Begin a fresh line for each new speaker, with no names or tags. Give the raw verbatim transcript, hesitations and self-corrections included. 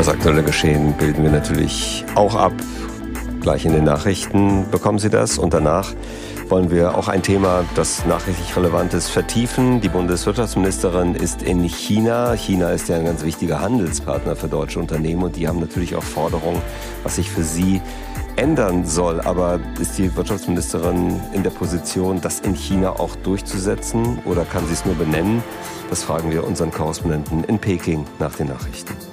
Das aktuelle Geschehen bilden wir natürlich auch ab. Gleich in den Nachrichten bekommen Sie das. Und danach wollen wir auch ein Thema, das nachrichtlich relevant ist, vertiefen. Die Bundeswirtschaftsministerin ist in China. China ist ja ein ganz wichtiger Handelspartner für deutsche Unternehmen und die haben natürlich auch Forderungen, was sich für sie ändern soll. Aber ist die Wirtschaftsministerin in der Position, das in China auch durchzusetzen oder kann sie es nur benennen? Das fragen wir unseren Korrespondenten in Peking nach den Nachrichten.